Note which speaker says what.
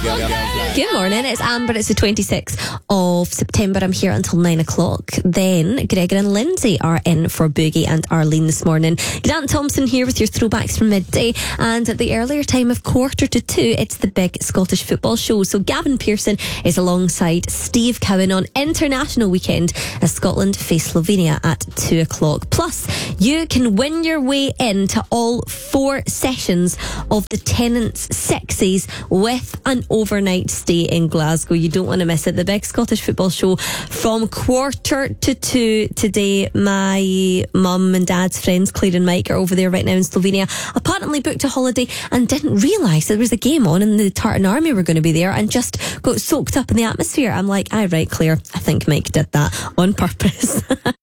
Speaker 1: Good morning, it's Amber. It's the 26th of September. I'm here until 9 o'clock. Then Gregor and Lindsay are in for Boogie and Arlene this morning. Grant Thompson here with your throwbacks from midday. And at the earlier time of 1:45, it's the big Scottish football show. So Gavin Pearson is alongside Steve Cowan on International Weekend as Scotland face Slovenia at 2 o'clock. Plus, you can win your way into all 4 sessions of the Tenants Sexies with an overnight stay in Glasgow. You don't want to miss it. The big Scottish football show from 1:45 today. My mum and dad's friends, Claire and Mike, are over there right now in Slovenia. Apparently booked a holiday and didn't realise there was a game on and the Tartan Army were going to be there and just got soaked up in the atmosphere. I'm like, aye, right, Claire, I think Mike did that on purpose.